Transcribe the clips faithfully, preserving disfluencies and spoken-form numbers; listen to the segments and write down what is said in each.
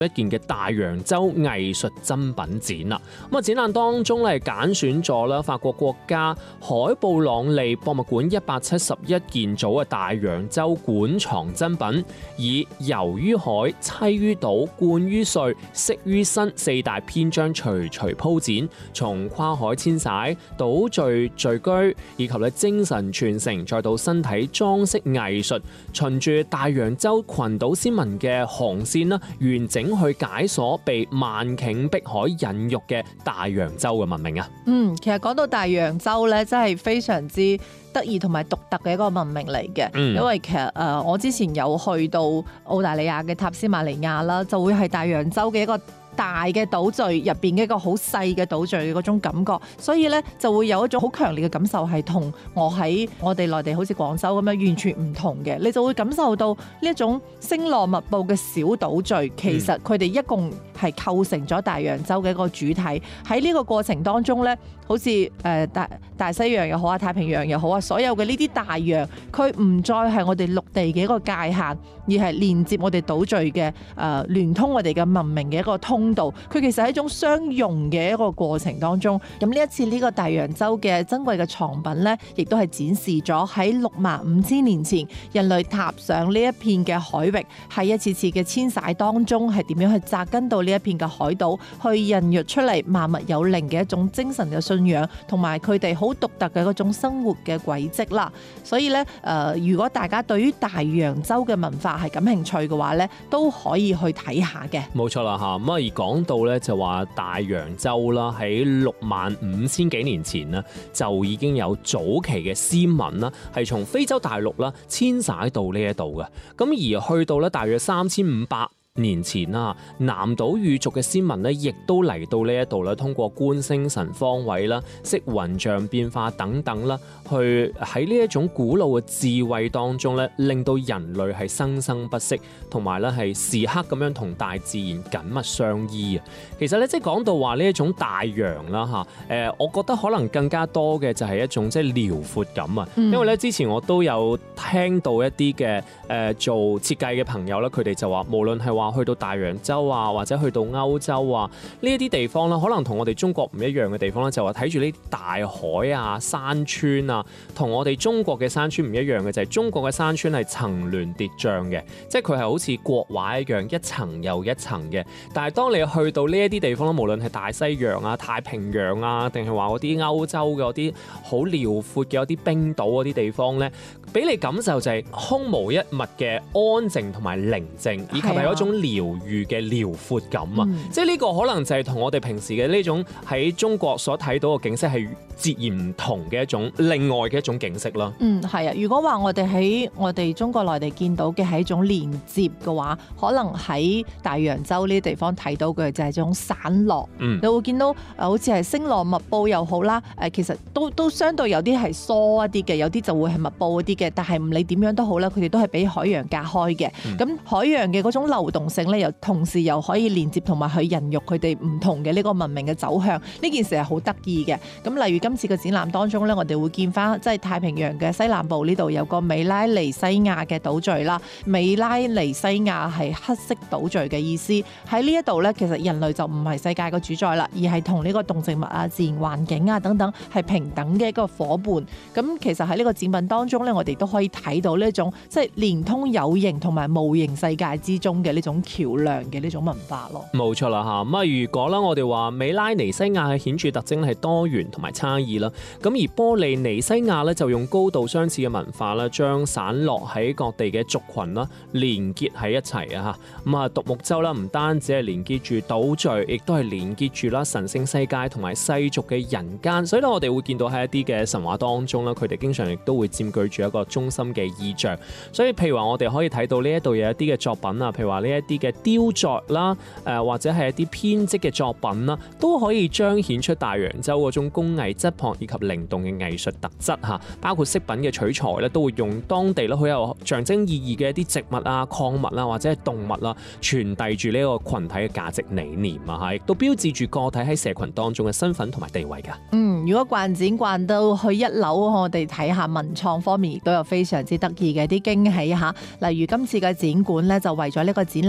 一件嘅大洋洲藝術珍品展啦。咁啊，展覽當中咧揀選咗啦法國國家海布朗利博物館一百七十一件組嘅大洋洲館藏珍品，以遊於海、棲於島、貫於歲、息於身四大篇章徐徐鋪展，從跨海遷徙、島嶼聚居以及咧精神傳承，再到身體裝飾藝術，循住大洋洲群島先民嘅航線啦，完整去解鎖被萬頃碧海孕育嘅大洋洲嘅文明啊！ 嗯，其實講到大洋洲咧，真係非常之得意同埋獨特嘅一個文明嚟嘅。嗯、因為其實誒、呃，我之前有去到澳大利亞嘅塔斯馬尼亞啦，就會係大洋洲嘅一個大嘅島嶼入邊嘅一個好細嘅島嶼嘅嗰種感覺，所以咧就會有一種好強烈嘅感受，係同我喺我哋內地好似廣州咁樣完全唔同嘅。你就會感受到呢一種星羅密布嘅小島嶼，其實佢哋一共係構成咗大洋洲嘅一個主體。喺呢個過程當中咧，好似誒、呃、大大西洋又好啊，太平洋又好啊，所有嘅呢啲大洋，佢唔再係我哋陸地嘅一個界限，而係連接我哋島嶼嘅誒聯通我哋嘅文明嘅一個通道。佢其實係一種相融嘅一個過程當中。咁呢一次呢個大洋洲嘅珍貴嘅藏品咧，亦都係展示咗喺六萬五千年前人類踏上呢一片嘅海域，喺一次次嘅遷徙當中係點樣去扎根到呢一片嘅海島，去孕育出嚟萬物有靈嘅一種精神嘅信仰，同埋佢哋好獨特嘅嗰種生活嘅軌跡啦。所以咧，誒、呃，如果大家對於大洋洲嘅文化係感興趣嘅話咧，都可以去睇下嘅。 冇錯啦嚇，咁啊而講到咧就話大洋洲啦，喺六萬五千幾年前呢，就已經有早期嘅先民啦，係從非洲大陸啦遷徙到呢一度嘅。咁而去到咧大約三千五百年前啦，南島語族嘅先民咧，亦都嚟到呢一度啦，通過觀星辰方位啦、識雲象變化等等啦，去喺呢一種古老嘅智慧當中咧，令到人類係生生不息，同埋咧係時刻咁樣同大自然緊密相依啊！其實咧，即係講到話呢一種大洋啦嚇，誒，我覺得可能更加多嘅就係一種即係遼闊感啊，嗯、因為咧之前我都有聽到一啲嘅誒做設計嘅朋友啦，佢哋就話無論係話去到大洋洲啊，或者去到歐洲啊，呢一啲地方咧，可能同我哋中國唔一樣嘅地方咧，就話睇住呢啲大海啊、山川啊，同我哋中國嘅山川唔一樣嘅就係、是、中國嘅山川係層巒疊嶂嘅，即係佢係好似國畫一樣一層又一層嘅。但係當你去到呢一啲地方咧，無論係大西洋啊、太平洋啊，定係話嗰啲歐洲嘅嗰啲好遼闊嘅嗰啲冰島嗰啲地方咧，俾你感受就係空無一物嘅安靜同埋寧靜，以及係嗰種療癒嘅遼闊感啊！嗯、即係呢個可能就係同我哋平時嘅呢種喺中國所睇到嘅景色係截然唔同嘅一種另外嘅一種景色啦。嗯， 係啊！如果話我哋喺我哋中國內地見到嘅係一種連接嘅話，可能喺大洋洲呢啲地方睇到嘅就係一種散落。嗯，你會見到誒，好似係星羅密布又好啦，誒，其實都都相對有啲係疏一啲嘅，有啲就會係密布一啲嘅。但係唔理點樣都好啦，佢哋都係俾海洋隔開嘅。咁、嗯、海洋嘅嗰種流動性咧，又同時又可以連接同埋去孕育佢哋唔同嘅呢個文明嘅走向。呢件事係好得意嘅。咁例如今次嘅展覽當中咧，我哋會見翻即係太平洋嘅西南部呢度有個美拉尼西亞嘅島嶼啦。美拉尼西亞係黑色島嶼嘅意思。喺呢一度咧，其實人類就唔係世界嘅主宰啦，而係同呢個動植物啊、自然環境啊等等係平等嘅一個夥伴。咁其實喺呢個展品當中咧，我哋都可以睇到呢一種即係連通有形同埋無形世界之中嘅呢種橋梁嘅呢種文化咯。 冇錯啦嚇，咁啊如果啦我哋話美拉尼西亞嘅顯著特徵係多元同埋差異啦，咁而波利尼西亞咧就用高度相似嘅文化啦，將散落喺各地嘅族群啦連結喺一齊啊嚇，咁啊獨木舟啦唔單止係連結住島嶼，亦都係連結住啦神聖世界同埋世俗嘅人間，所以咧我哋會見到喺一啲嘅神話當中啦，佢哋經常亦都會佔據住一個中心嘅意象，所以譬如話我哋可以睇到呢一度有一啲嘅作品啊，譬如話呢一啲嘅雕琢啦，誒、呃、或者係一啲編織嘅作品啦，都可以彰顯出大洋洲嗰種工藝質樸以及靈動嘅藝術特質嚇，包括飾品嘅取材咧，都會用當地咧好有象徵意義嘅一啲植物啊、礦物啊或者係動物啦，傳遞住呢個群體嘅價值理念啊嚇，亦都標誌住個體喺社群當中嘅身份同埋地位㗎。 嗯，如果逛展逛到去一樓，我哋睇下文創方面亦都有非常之得意嘅啲驚喜嚇，例如今次嘅展館咧就為咗呢個展覽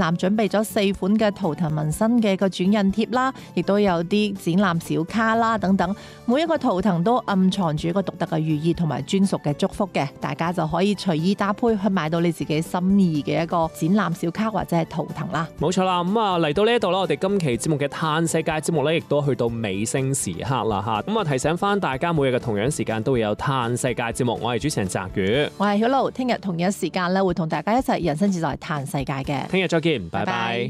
覽準備咗四款嘅圖騰紋身嘅個轉印貼啦，亦都有啲展覽小卡啦等等。每一個圖騰都暗藏住一個獨特嘅寓意同埋專屬嘅祝福嘅，大家就可以隨意搭配去買到你自己心意嘅一個展覽小卡或者係圖騰啦。 冇錯啦，咁啊嚟到呢一度啦，我哋今期節目嘅嘆世界節目咧，亦都去到尾聲時刻啦吓。咁啊提醒翻大家，每日嘅同樣時間都會有嘆世界節目。我係主持人澤宇， 我係曉露，聽日同樣時間咧會同大家一齊人生自在嘆世界嘅。 聽日再見，拜拜。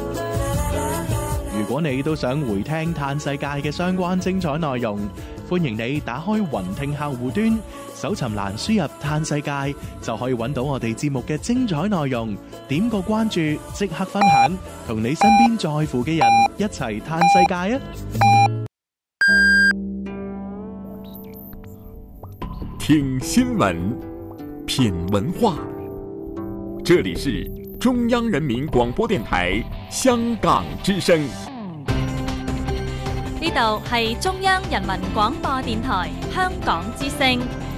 如果你都想回聽嘆世界嘅相關精彩內容，歡迎你打開雲聽客戶端，搜尋欄輸入嘆世界，就可以揾到我哋節目嘅精彩內容。點個關注，即刻分享，同你身邊在乎嘅人一齊嘆世界啊！ 聽新聞，品文化，這裡是中央人民廣播電台香港之聲。 呢度係中央人民廣播電台香港之聲。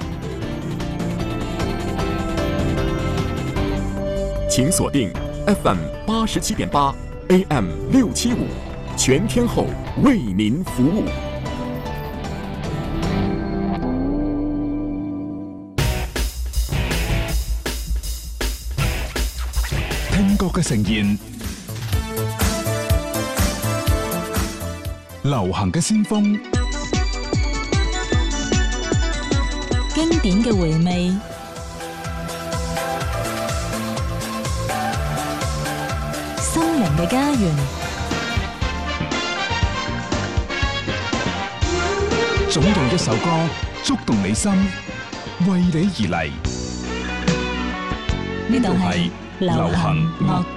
請鎖定 F M 八十七點八 A M 六七五，全天候為您服務。 聽覺嘅呈現，流行嘅先鋒， 經典嘅回味，心靈嘅家園。 總有一首歌觸動你心，為你而嚟。 呢度係流行樂